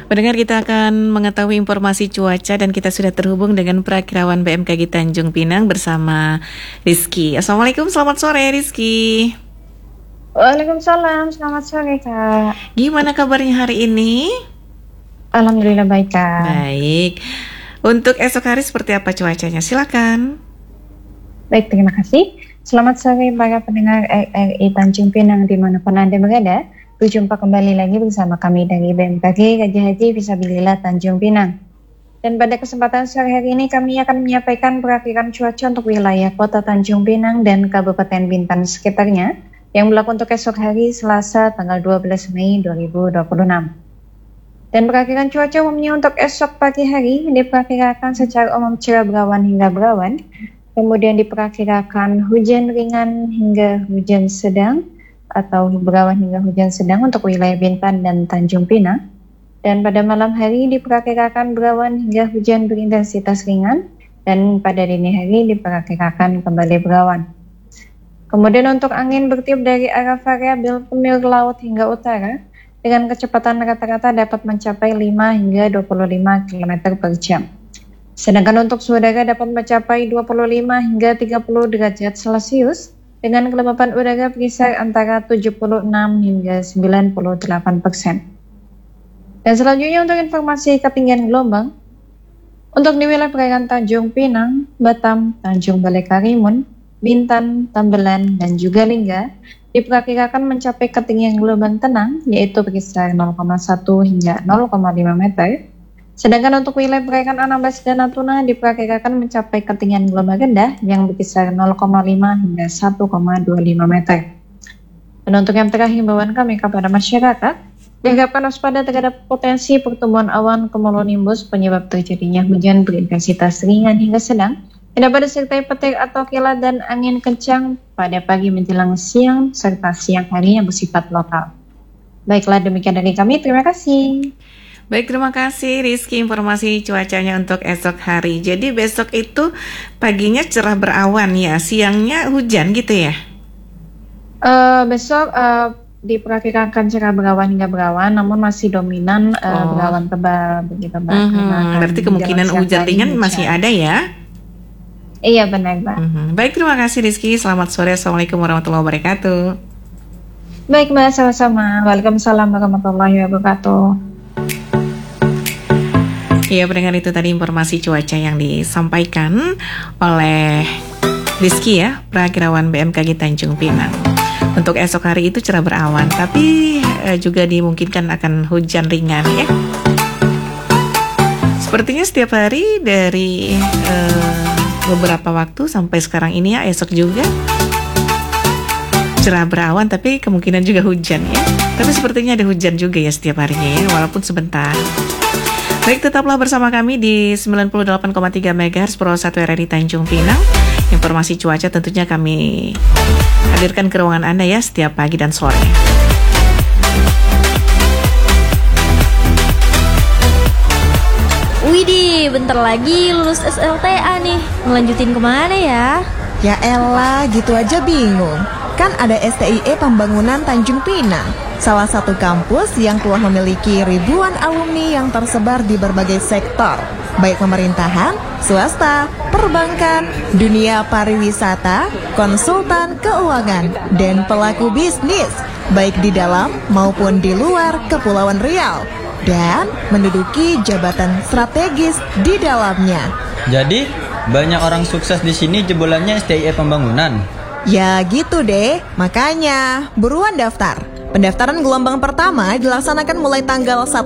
Pendengar, kita akan mengetahui informasi cuaca dan kita sudah terhubung dengan Prakirawan BMKG Tanjung Pinang bersama Rizky. Assalamualaikum, selamat sore Rizky. Waalaikumsalam, selamat sore Kak. Gimana kabarnya hari ini? Alhamdulillah baik Kak. Baik. Untuk esok hari seperti apa cuacanya? Silakan. Baik, terima kasih. Selamat sore para pendengar RRI Tanjung Pinang dimanapun Anda berada. Berjumpa kembali lagi bersama kami dari BMKG Raja Haji Fisabilillah Tanjung Pinang. Dan pada kesempatan sore hari ini kami akan menyampaikan perakiraan cuaca untuk wilayah Kota Tanjung Pinang dan Kabupaten Bintan sekitarnya yang berlaku untuk esok hari Selasa tanggal 12 Mei 2026. Dan perakiraan cuaca umumnya untuk esok pagi hari diperkirakan secara umum cerah berawan hingga berawan, kemudian diperkirakan hujan ringan hingga hujan sedang atau berawan hingga hujan sedang untuk wilayah Bintan dan Tanjung Pinang. Dan pada malam hari diperkirakan berawan hingga hujan berintensitas ringan, dan pada dini hari diperkirakan kembali berawan. Kemudian untuk angin bertiup dari arah variabil timur laut hingga utara dengan kecepatan rata-rata dapat mencapai 5 hingga 25 km per jam. Sedangkan untuk suhu udara dapat mencapai 25 hingga 30 derajat Celcius dengan kelembapan udara berkisar antara 76 hingga 98%. Dan selanjutnya untuk informasi ketinggian gelombang, untuk di wilayah perairan Tanjung Pinang, Batam, Tanjung Balai Karimun, Bintan, Tambelan, dan juga Lingga diperkirakan mencapai ketinggian gelombang tenang yaitu berkisar 0,1 hingga 0,5 meter. Sedangkan untuk wilayah perairan Anambas dan Natuna diperkirakan mencapai ketinggian gelombang rendah yang berkisar 0,5 hingga 1,25 meter. Dan untuk yang terakhir, himbauan kami kepada masyarakat, diharapkan waspada terhadap potensi pertumbuhan awan cumulonimbus penyebab terjadinya hujan berintensitas ringan hingga sedang, yang dapat disertai petir atau kilat dan angin kencang pada pagi menjelang siang serta siang hari yang bersifat lokal. Baiklah, demikian dari kami. Terima kasih. Baik, terima kasih Rizky informasi cuacanya untuk esok hari. Jadi besok itu paginya cerah berawan ya, siangnya hujan gitu ya? Besok diperkirakan cerah berawan hingga berawan, namun masih dominan berawan tebal begitu Mbak. Berarti kemungkinan hujan ringan masih ada ya? Iya benar Mbak. Baik, terima kasih Rizky. Selamat sore. Assalamualaikum warahmatullahi wabarakatuh. Baik Mbak, sama-sama. Waalaikumsalam warahmatullahi wabarakatuh. Ya, pendengar, itu tadi informasi cuaca yang disampaikan oleh Rizky ya, Prakirawan BMKG Tanjung Pinang. Untuk esok hari itu cerah berawan, tapi juga dimungkinkan akan hujan ringan ya. Sepertinya setiap hari dari beberapa waktu sampai sekarang ini ya, esok juga cerah berawan, tapi kemungkinan juga hujan ya. Tapi sepertinya ada hujan juga ya setiap harinya ya, walaupun sebentar. Baik, tetaplah bersama kami di 98,3 MHz Pro 1 RRI Tanjung Pinang. Informasi cuaca tentunya kami hadirkan ke ruangan Anda ya setiap pagi dan sore. Widih, bentar lagi lulus SLTA nih. Ngelanjutin kemana ya? Ya elah, gitu aja bingung. Kan ada STIE Pembangunan Tanjung Pinang, salah satu kampus yang telah memiliki ribuan alumni yang tersebar di berbagai sektor, baik pemerintahan, swasta, perbankan, dunia pariwisata, konsultan keuangan, dan pelaku bisnis, baik di dalam maupun di luar Kepulauan Riau, dan menduduki jabatan strategis di dalamnya. Jadi, banyak orang sukses di sini jebolannya STIE Pembangunan. Ya gitu deh, makanya buruan daftar. Pendaftaran gelombang pertama dilaksanakan mulai tanggal 1